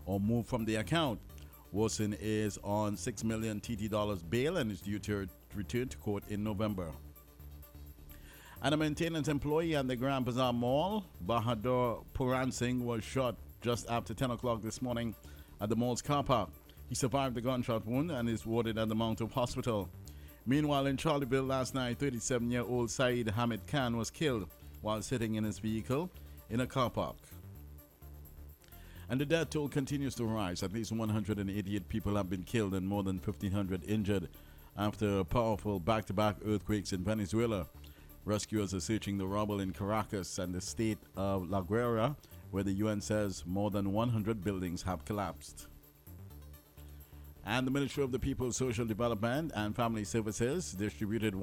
or moved from the account. Wilson is on $6 million TT dollars bail and is due to return to court in November. And a maintenance employee at the Grand Bazaar Mall, Bahadur Puran Singh, was shot just after 10 o'clock this morning at the mall's car park. He survived the gunshot wound and is warded at the Mount Hope Hospital. Meanwhile, in Charleville last night, 37-year-old Saeed Hamid Khan was killed while sitting in his vehicle in a car park. And the death toll continues to rise. At least 188 people have been killed and more than 1,500 injured after powerful back-to-back earthquakes in Venezuela. Rescuers are searching the rubble in Caracas and the state of La Guaira, where the UN says more than 100 buildings have collapsed. And the Ministry of the People's Social Development and Family Services distributed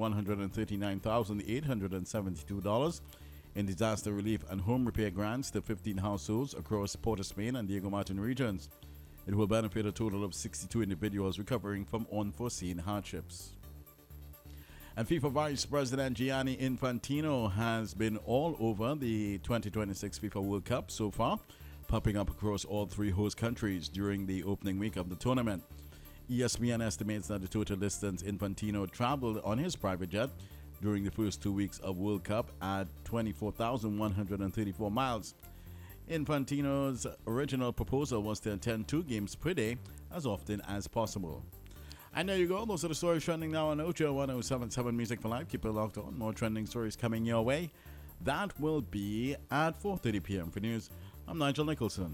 $139,872 in disaster relief and home repair grants to 15 households across Port of Spain and Diego Martin regions. It will benefit a total of 62 individuals recovering from unforeseen hardships. And FIFA Vice President Gianni Infantino has been all over the 2026 FIFA World Cup so far, popping up across all three host countries during the opening week of the tournament. ESPN estimates that the total distance Infantino traveled on his private jet during the first 2 weeks of World Cup at 24,134 miles. Infantino's original proposal was to attend 2 games per day as often as possible. And there you go. Those are the stories trending now on Ocho 1077 Music for Life. Keep it locked on. More trending stories coming your way. That will be at 4:30 p.m. For news, I'm Nigel Nicholson.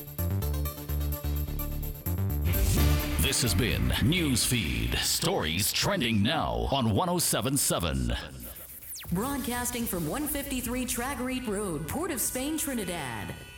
This has been Newsfeed. Stories trending now on 1077. Broadcasting from 153 Tragarete Road, Port of Spain, Trinidad.